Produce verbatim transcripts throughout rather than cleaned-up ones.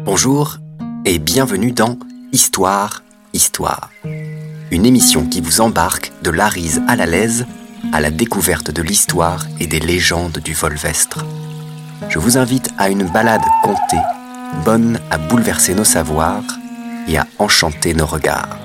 Bonjour et bienvenue dans Histoire, Histoire. Une émission qui vous embarque de l'Arise à la Lèze à la découverte de l'histoire et des légendes du Volvestre. Je vous invite à une balade contée, bonne à bouleverser nos savoirs et à enchanter nos regards.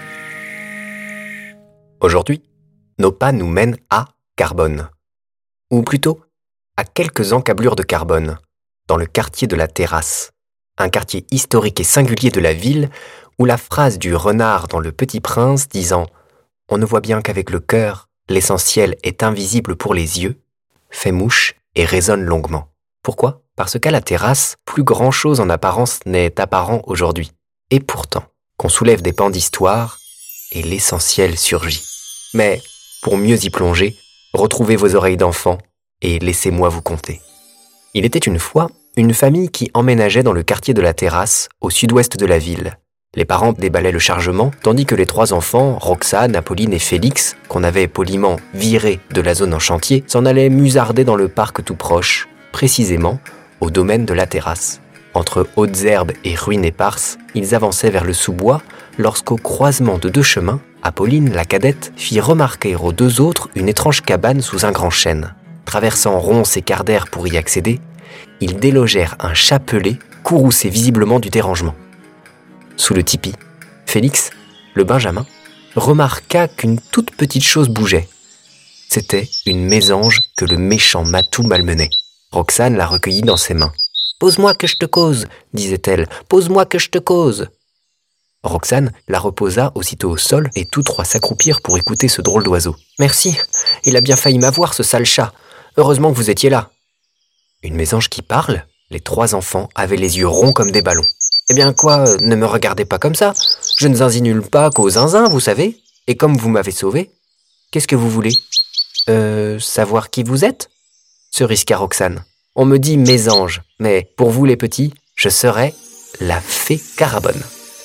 Aujourd'hui, nos pas nous mènent à Carbonne. Ou plutôt, à quelques encablures de Carbonne, dans le quartier de la Terrasse, un quartier historique et singulier de la ville où la phrase du renard dans Le Petit Prince disant « On ne voit bien qu'avec le cœur, l'essentiel est invisible pour les yeux » fait mouche et résonne longuement. Pourquoi ? Parce qu'à la Terrasse, plus grand-chose en apparence n'est apparent aujourd'hui. Et pourtant, qu'on soulève des pans d'histoire, et l'essentiel surgit. Mais, pour mieux y plonger, retrouvez vos oreilles d'enfant et laissez-moi vous conter. Il était une fois une famille qui emménageait dans le quartier de la Terrasse, au sud-ouest de la ville. Les parents déballaient le chargement, tandis que les trois enfants, Roxane, Apolline et Félix, qu'on avait poliment virés de la zone en chantier, s'en allaient musarder dans le parc tout proche, précisément au domaine de la Terrasse. Entre hautes herbes et ruines éparses, ils avançaient vers le sous-bois, lorsqu'au croisement de deux chemins, Apolline, la cadette, fit remarquer aux deux autres une étrange cabane sous un grand chêne. Traversant ronces et quarts d'air pour y accéder, ils délogèrent un chapelet courroucé visiblement du dérangement. Sous le tipi, Félix, le Benjamin, remarqua qu'une toute petite chose bougeait. C'était une mésange que le méchant matou malmenait. Roxane la recueillit dans ses mains. « Pose-moi que je te cause, disait-elle, pose-moi que je te cause. » Roxane la reposa aussitôt au sol et tous trois s'accroupirent pour écouter ce drôle d'oiseau. « Merci, il a bien failli m'avoir ce sale chat. Heureusement que vous étiez là. » Une mésange qui parle, les trois enfants avaient les yeux ronds comme des ballons. « Eh bien quoi, ne me regardez pas comme ça. Je ne zinzinule pas qu'au zinzin, vous savez. Et comme vous m'avez sauvé, qu'est-ce que vous voulez ? Euh, savoir qui vous êtes ? Se risqua Roxane. On me dit mésange, mais pour vous les petits, je serai la fée Carabonne.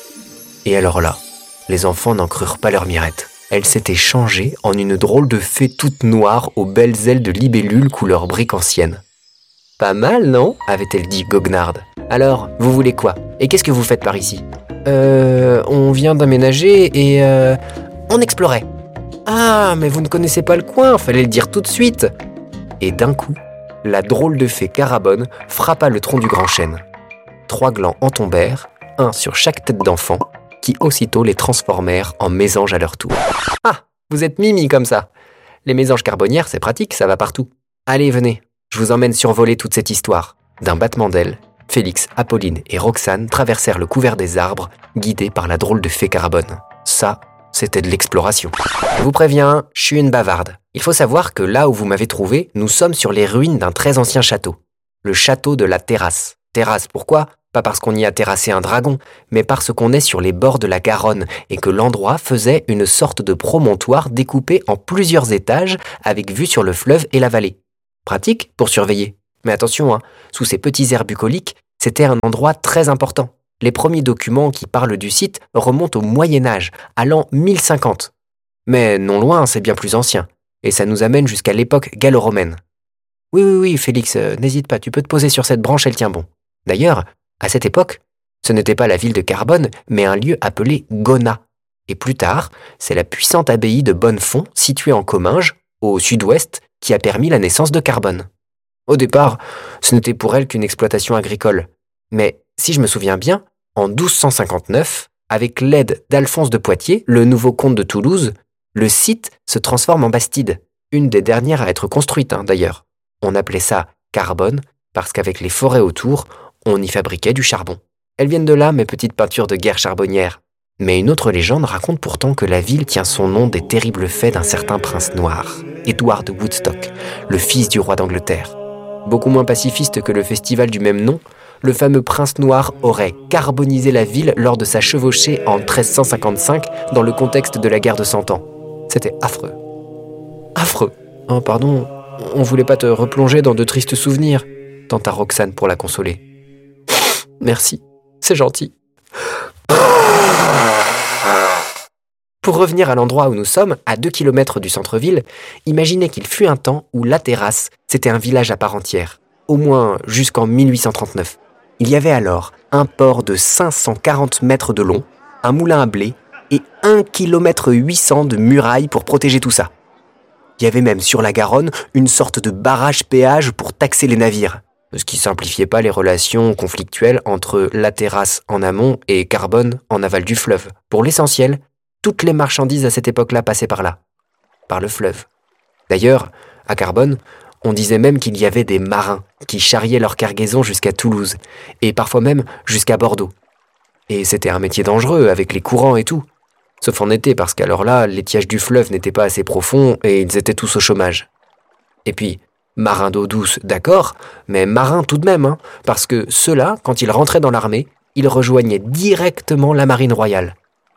Et alors là, les enfants n'en crurent pas leur mirette. Elle s'était changée en une drôle de fée toute noire aux belles ailes de libellule couleur brique ancienne. « Pas mal, non ?» avait-elle dit goguenarde. « Alors, vous voulez quoi ? Et qu'est-ce que vous faites par ici ?»« Euh, on vient d'aménager et euh, on explorait. »« Ah, mais vous ne connaissez pas le coin, fallait le dire tout de suite !» Et d'un coup, la drôle de fée Carabonne frappa le tronc du grand chêne. Trois glands en tombèrent, un sur chaque tête d'enfant, qui aussitôt les transformèrent en mésanges à leur tour. « Ah, vous êtes mimi comme ça. Les mésanges carbonnières, c'est pratique, ça va partout. Allez, venez, je vous emmène survoler toute cette histoire. » D'un battement d'ailes, Félix, Apolline et Roxane traversèrent le couvert des arbres, guidés par la drôle de fée Carabonne. Ça, c'était de l'exploration. Je vous préviens, je suis une bavarde. Il faut savoir que là où vous m'avez trouvé, nous sommes sur les ruines d'un très ancien château. Le château de la Terrasse. Terrasse, pourquoi ? Pas parce qu'on y a terrassé un dragon, mais parce qu'on est sur les bords de la Garonne et que l'endroit faisait une sorte de promontoire découpé en plusieurs étages avec vue sur le fleuve et la vallée. Pratique pour surveiller. Mais attention, hein, sous ces petits airs bucoliques, c'était un endroit très important. Les premiers documents qui parlent du site remontent au Moyen-Âge, à l'an mille cinquante. Mais non loin, c'est bien plus ancien. Et ça nous amène jusqu'à l'époque gallo-romaine. Oui, oui, oui, Félix, euh, n'hésite pas, tu peux te poser sur cette branche, elle tient bon. D'ailleurs, à cette époque, ce n'était pas la ville de Carbonne, mais un lieu appelé Gona. Et plus tard, c'est la puissante abbaye de Bonnefond, située en Comminges, au sud-ouest, qui a permis la naissance de Carbonne. Au départ, ce n'était pour elle qu'une exploitation agricole. Mais, si je me souviens bien, en douze cent cinquante-neuf, avec l'aide d'Alphonse de Poitiers, le nouveau comte de Toulouse, le site se transforme en bastide, une des dernières à être construite hein, d'ailleurs. On appelait ça Carbonne parce qu'avec les forêts autour, on y fabriquait du charbon. Elles viennent de là, mes petites peintures de guerre charbonnière. Mais une autre légende raconte pourtant que la ville tient son nom des terribles faits d'un certain prince noir, Édouard de Woodstock, le fils du roi d'Angleterre. Beaucoup moins pacifiste que le festival du même nom, le fameux prince noir aurait carbonisé la ville lors de sa chevauchée en treize cent cinquante-cinq dans le contexte de la guerre de Cent Ans. C'était affreux. Affreux. Oh, pardon, on voulait pas te replonger dans de tristes souvenirs, tenta Roxane pour la consoler. Merci, c'est gentil. Pour revenir à l'endroit où nous sommes, à deux kilomètres du centre-ville, imaginez qu'il fut un temps où La Terrasse, c'était un village à part entière, au moins jusqu'en mille huit cent trente-neuf. Il y avait alors un port de cinq cent quarante mètres de long, un moulin à blé et un kilomètre huit cents de murailles pour protéger tout ça. Il y avait même sur la Garonne une sorte de barrage-péage pour taxer les navires, ce qui simplifiait pas les relations conflictuelles entre la terrasse en amont et Carbone en aval du fleuve. Pour l'essentiel, toutes les marchandises à cette époque-là passaient par là, par le fleuve. D'ailleurs, à Carbone, on disait même qu'il y avait des marins qui charriaient leur cargaison jusqu'à Toulouse, et parfois même jusqu'à Bordeaux. Et c'était un métier dangereux, avec les courants et tout. Sauf en été, parce qu'alors là, l'étiage du fleuve n'était pas assez profond, et ils étaient tous au chômage. Et puis, marins d'eau douce, d'accord, mais marins tout de même, hein, parce que ceux-là, quand ils rentraient dans l'armée, ils rejoignaient directement la marine royale.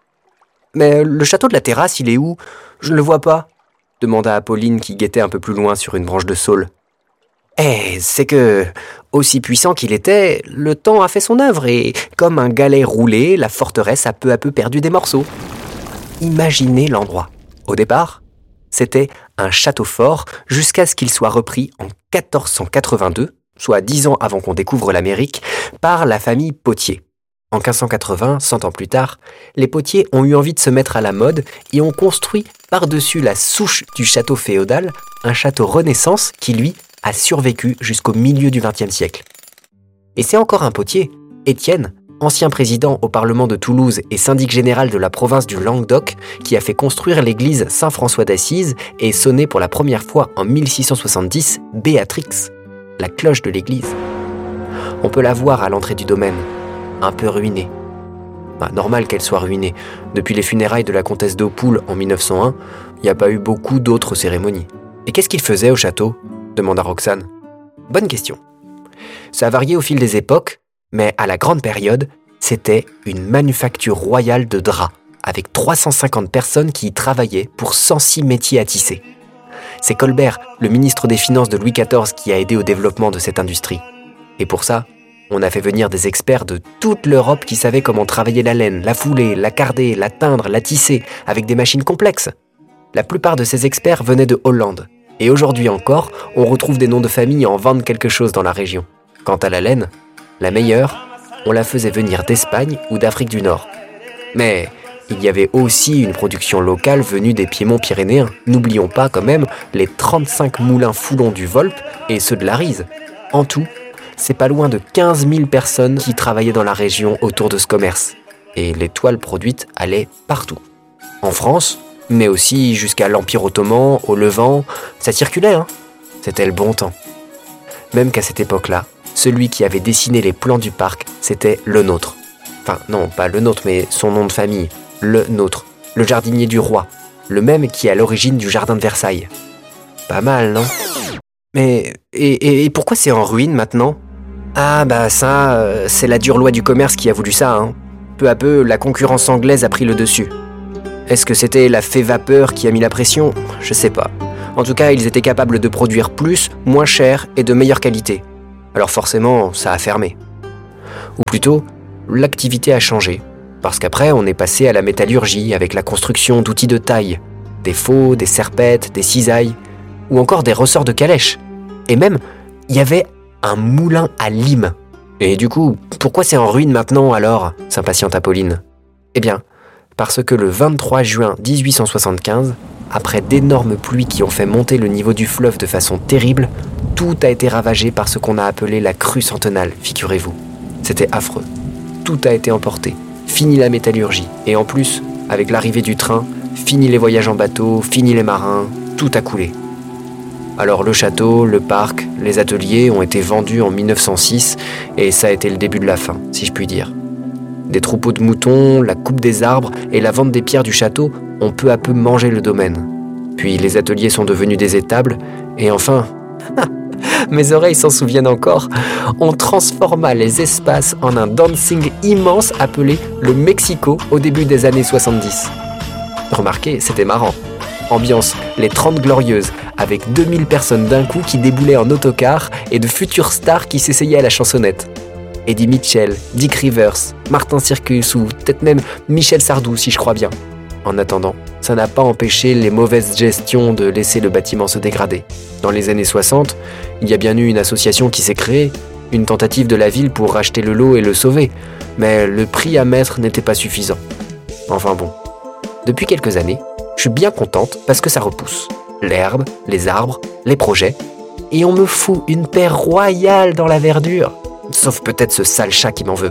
« Mais le château de la Terrasse, il est où ? Je ne le vois pas », demanda Apolline qui guettait un peu plus loin sur une branche de saule. « Eh, c'est que, aussi puissant qu'il était, le temps a fait son œuvre et, comme un galet roulé, la forteresse a peu à peu perdu des morceaux. » Imaginez l'endroit. Au départ, c'était un château fort jusqu'à ce qu'il soit repris en quatorze cent quatre-vingt-deux, soit dix ans avant qu'on découvre l'Amérique, par la famille Potier. En quinze cent quatre-vingts, cent ans plus tard, les Potier ont eu envie de se mettre à la mode et ont construit par-dessus la souche du château féodal un château Renaissance qui, lui, a survécu jusqu'au milieu du vingtième siècle. Et c'est encore un Potier, Étienne, ancien président au Parlement de Toulouse et syndic général de la province du Languedoc, qui a fait construire l'église Saint-François d'Assise et sonné pour la première fois en mille six cent soixante-dix Béatrix, la cloche de l'église. On peut la voir à l'entrée du domaine, un peu ruinée. Bah, normal qu'elle soit ruinée. Depuis les funérailles de la comtesse d'Opoules en mille neuf cent un, il n'y a pas eu beaucoup d'autres cérémonies. Et qu'est-ce qu'il faisait au château ? Demanda Roxane. Bonne question. Ça a varié au fil des époques, mais à la grande période, c'était une manufacture royale de draps, avec trois cent cinquante personnes qui y travaillaient pour cent six métiers à tisser. C'est Colbert, le ministre des Finances de Louis quatorze, qui a aidé au développement de cette industrie. Et pour ça, on a fait venir des experts de toute l'Europe qui savaient comment travailler la laine, la fouler, la carder, la teindre, la tisser, avec des machines complexes. La plupart de ces experts venaient de Hollande. Et aujourd'hui encore, on retrouve des noms de famille en vendent quelque chose dans la région. Quant à la laine, la meilleure, on la faisait venir d'Espagne ou d'Afrique du Nord. Mais il y avait aussi une production locale venue des Piémonts pyrénéens. N'oublions pas quand même les trente-cinq moulins Foulon du Volpe et ceux de la Rise. En tout, c'est pas loin de quinze mille personnes qui travaillaient dans la région autour de ce commerce. Et les toiles produites allaient partout. En France, mais aussi jusqu'à l'Empire ottoman, au Levant, ça circulait, hein. C'était le bon temps. Même qu'à cette époque-là, celui qui avait dessiné les plans du parc, c'était Le Nôtre. Enfin, non, pas Le Nôtre, mais son nom de famille, Le Nôtre, le jardinier du roi, le même qui est à l'origine du jardin de Versailles. Pas mal, non ? Mais, et, et, et pourquoi c'est en ruine maintenant ? Ah bah ça, euh, c'est la dure loi du commerce qui a voulu ça, hein. Peu à peu, la concurrence anglaise a pris le dessus. Est-ce que c'était la fée vapeur qui a mis la pression ? Je sais pas. En tout cas, ils étaient capables de produire plus, moins cher et de meilleure qualité. Alors forcément, ça a fermé. Ou plutôt, l'activité a changé. Parce qu'après, on est passé à la métallurgie avec la construction d'outils de taille. Des faux, des serpettes, des cisailles, ou encore des ressorts de calèche. Et même, il y avait un moulin à lime. Et du coup, pourquoi c'est en ruine maintenant alors ? S'impatiente Apolline. Eh bien, parce que le vingt-trois juin dix-huit cent soixante-quinze, après d'énormes pluies qui ont fait monter le niveau du fleuve de façon terrible, tout a été ravagé par ce qu'on a appelé la crue centenale, figurez-vous. C'était affreux. Tout a été emporté. Fini la métallurgie. Et en plus, avec l'arrivée du train, fini les voyages en bateau, fini les marins, tout a coulé. Alors le château, le parc, les ateliers ont été vendus en mille neuf cent six et ça a été le début de la fin, si je puis dire. Des troupeaux de moutons, la coupe des arbres et la vente des pierres du château ont peu à peu mangé le domaine. Puis les ateliers sont devenus des étables et enfin, mes oreilles s'en souviennent encore, on transforma les espaces en un dancing immense appelé le Mexico au début des années soixante-dix. Remarquez, c'était marrant. Ambiance les trente glorieuses, avec deux mille personnes d'un coup qui déboulaient en autocar et de futures stars qui s'essayaient à la chansonnette. Eddie Mitchell, Dick Rivers, Martin Circus ou peut-être même Michel Sardou si je crois bien. En attendant, ça n'a pas empêché les mauvaises gestions de laisser le bâtiment se dégrader. Dans les années soixante, il y a bien eu une association qui s'est créée, une tentative de la ville pour racheter le lot et le sauver, mais le prix à mettre n'était pas suffisant. Enfin bon. Depuis quelques années, je suis bien contente parce que ça repousse. L'herbe, les arbres, les projets, et on me fout une paix royale dans la verdure. Sauf peut-être ce sale chat qui m'en veut.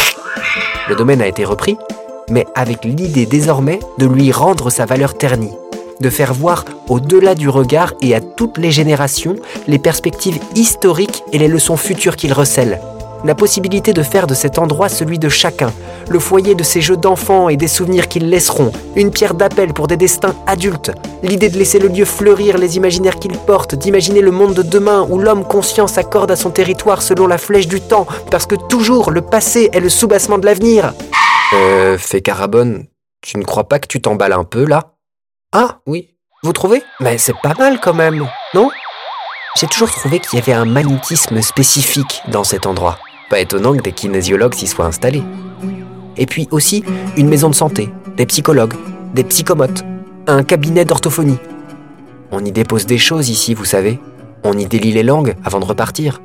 Le domaine a été repris, mais avec l'idée désormais de lui rendre sa valeur ternie, de faire voir au-delà du regard et à toutes les générations les perspectives historiques et les leçons futures qu'il recèle. La possibilité de faire de cet endroit celui de chacun, le foyer de ces jeux d'enfants et des souvenirs qu'ils laisseront, une pierre d'appel pour des destins adultes, l'idée de laisser le lieu fleurir les imaginaires qu'il porte, d'imaginer le monde de demain où l'homme conscient s'accorde à son territoire selon la flèche du temps, parce que toujours le passé est le soubassement de l'avenir. Euh, fée Carabonne, tu ne crois pas que tu t'emballes un peu là ? Ah, oui, vous trouvez ? Mais c'est pas mal quand même, non ? J'ai toujours trouvé qu'il y avait un magnétisme spécifique dans cet endroit. Pas étonnant que des kinésiologues s'y soient installés. Et puis aussi, une maison de santé, des psychologues, des psychomotes, un cabinet d'orthophonie. On y dépose des choses ici, vous savez. On y délie les langues avant de repartir.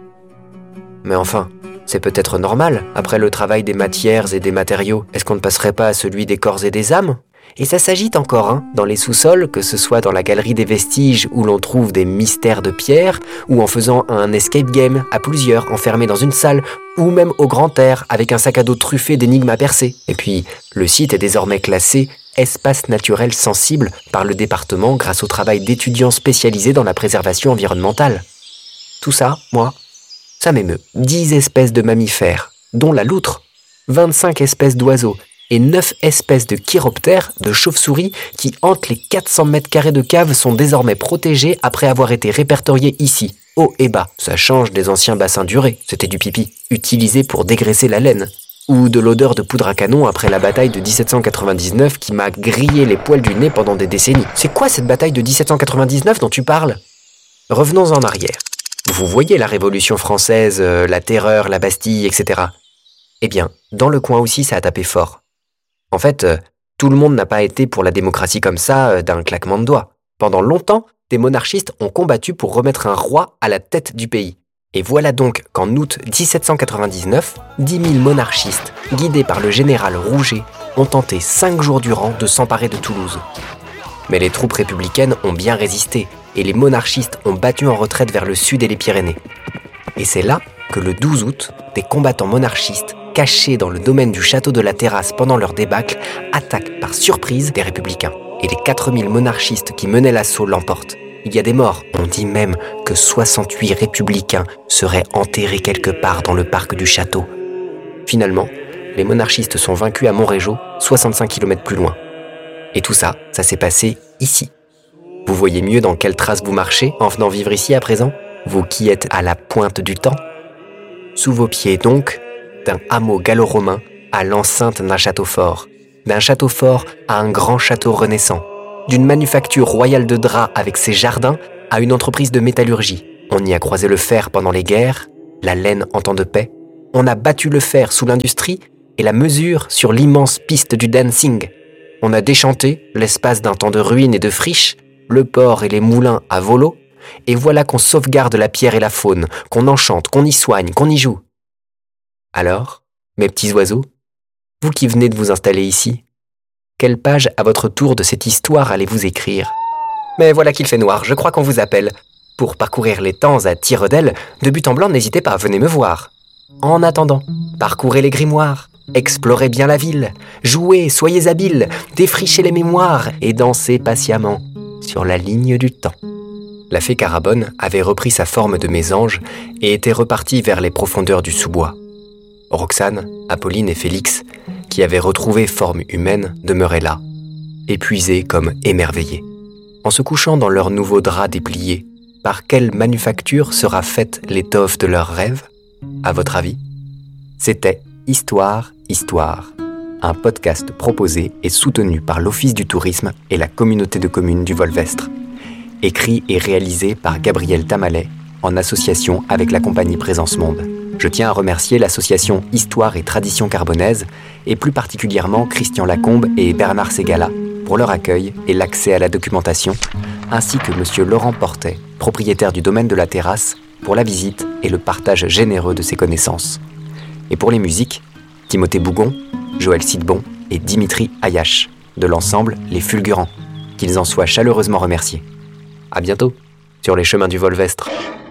Mais enfin, c'est peut-être normal, après le travail des matières et des matériaux. Est-ce qu'on ne passerait pas à celui des corps et des âmes ? Et ça s'agite encore, hein, dans les sous-sols, que ce soit dans la galerie des vestiges où l'on trouve des mystères de pierre, ou en faisant un escape game à plusieurs enfermés dans une salle, ou même au grand air avec un sac à dos truffé d'énigmes à percer. Et puis, le site est désormais classé espace naturel sensible par le département grâce au travail d'étudiants spécialisés dans la préservation environnementale. Tout ça, moi, ça m'émeut. dix espèces de mammifères, dont la loutre, vingt-cinq espèces d'oiseaux, et neuf espèces de chiroptères, de chauves-souris, qui hantent les quatre cents mètres carrés de cave sont désormais protégés après avoir été répertoriés ici, haut et bas. Ça change des anciens bassins durés, c'était du pipi, utilisé pour dégraisser la laine. Ou de l'odeur de poudre à canon après la bataille de dix-sept cent quatre-vingt-dix-neuf qui m'a grillé les poils du nez pendant des décennies. C'est quoi cette bataille de dix-sept cent quatre-vingt-dix-neuf dont tu parles ? Revenons en arrière. Vous voyez la Révolution française, euh, la Terreur, la Bastille, et cetera. Eh bien, dans le coin aussi, ça a tapé fort. En fait, euh, tout le monde n'a pas été pour la démocratie comme ça, euh, d'un claquement de doigts. Pendant longtemps, des monarchistes ont combattu pour remettre un roi à la tête du pays. Et voilà donc qu'en août dix-sept cent quatre-vingt-dix-neuf, dix mille monarchistes, guidés par le général Rouget, ont tenté cinq jours durant de s'emparer de Toulouse. Mais les troupes républicaines ont bien résisté, et les monarchistes ont battu en retraite vers le sud et les Pyrénées. Et c'est là que le douze août, des combattants monarchistes, cachés dans le domaine du château de la Terrasse pendant leur débâcle, attaquent par surprise des républicains. Et les quatre mille monarchistes qui menaient l'assaut l'emportent. Il y a des morts. On dit même que soixante-huit républicains seraient enterrés quelque part dans le parc du château. Finalement, les monarchistes sont vaincus à Montrégeau, soixante-cinq kilomètres plus loin. Et tout ça, ça s'est passé ici. Vous voyez mieux dans quelle trace vous marchez en venant vivre ici à présent ? Vous qui êtes à la pointe du temps ? Sous vos pieds donc, d'un hameau gallo-romain à l'enceinte d'un château fort, d'un château fort à un grand château renaissant, d'une manufacture royale de draps avec ses jardins à une entreprise de métallurgie. On y a croisé le fer pendant les guerres, la laine en temps de paix, on a battu le fer sous l'industrie et la mesure sur l'immense piste du dancing. On a déchanté l'espace d'un temps de ruines et de friches, le port et les moulins à volo, et voilà qu'on sauvegarde la pierre et la faune, qu'on enchante, qu'on y soigne, qu'on y joue. Alors, mes petits oiseaux, vous qui venez de vous installer ici, quelle page à votre tour de cette histoire allez-vous écrire ? Mais voilà qu'il fait noir, je crois qu'on vous appelle. Pour parcourir les temps à tire d'aile, de but en blanc, n'hésitez pas, venez me voir. En attendant, parcourez les grimoires, explorez bien la ville, jouez, soyez habiles, défrichez les mémoires et dansez patiemment sur la ligne du temps. La fée Carabonne avait repris sa forme de mésange et était repartie vers les profondeurs du sous-bois. Roxane, Apolline et Félix, qui avaient retrouvé forme humaine, demeuraient là, épuisés comme émerveillés. En se couchant dans leur nouveau drap déplié, par quelle manufacture sera faite l'étoffe de leurs rêves ? À votre avis ? C'était Histoire, Histoire, un podcast proposé et soutenu par l'Office du tourisme et la communauté de communes du Volvestre. Écrit et réalisé par Gabriel Tamalet, en association avec la compagnie Présence Monde. Je tiens à remercier l'association Histoire et Tradition Carbonaises, et plus particulièrement Christian Lacombe et Bernard Ségala, pour leur accueil et l'accès à la documentation, ainsi que monsieur Laurent Portet, propriétaire du domaine de la Terrasse, pour la visite et le partage généreux de ses connaissances. Et pour les musiques, Timothée Bougon, Joël Sidbon et Dimitri Ayache, de l'ensemble Les Fulgurants, qu'ils en soient chaleureusement remerciés. À bientôt sur les chemins du Volvestre.